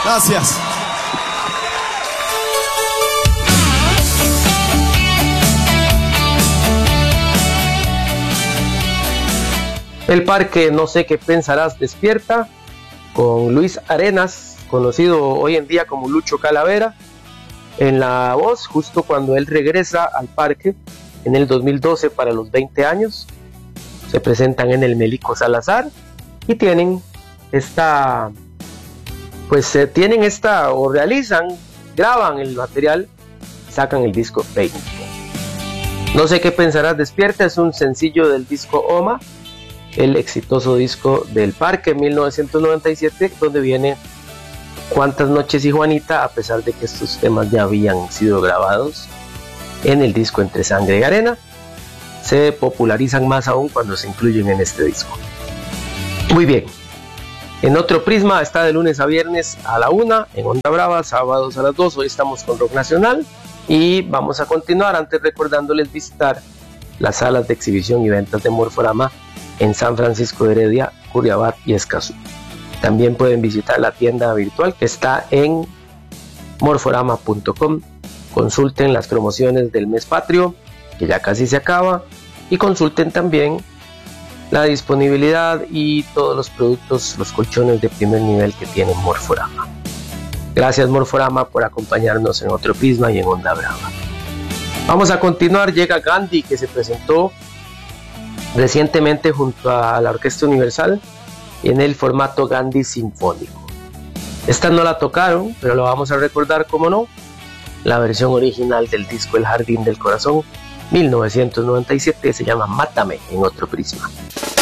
Gracias. El parque No sé qué pensarás despierta con Luis Arenas, conocido hoy en día como Lucho Calavera, en la voz, justo cuando él regresa al parque en el 2012 para los 20 años. Se presentan en el Melico Salazar y tienen esta, graban el material, sacan el disco 20. No sé qué pensarás despierta es un sencillo del disco Oma, el exitoso disco del parque 1997, donde viene Cuántas noches y Juanita, a pesar de que estos temas ya habían sido grabados en el disco Entre Sangre y Arena. Se popularizan más aún cuando se incluyen en este disco. Muy bien, en Otro Prisma está de lunes a viernes a la 1, en Onda Brava, sábados a las 2. Hoy estamos con rock nacional y vamos a continuar, antes recordándoles visitar las salas de exhibición y ventas de Morforama en San Francisco de Heredia, Curriabat y Escazú. También pueden visitar la tienda virtual que está en morforama.com. Consulten las promociones del mes patrio, que ya casi se acaba, y consulten también la disponibilidad y todos los productos, los colchones de primer nivel que tiene Morforama. Gracias Morforama por acompañarnos en Otro Prisma y en Onda Brava. Vamos a continuar. Llega Gandhi, que se presentó recientemente junto a la Orquesta Universal en el formato Gandhi Sinfónico. Esta no la tocaron, pero lo vamos a recordar, como no, la versión original del disco El Jardín del Corazón 1997, se llama Mátame, en Otro Prisma.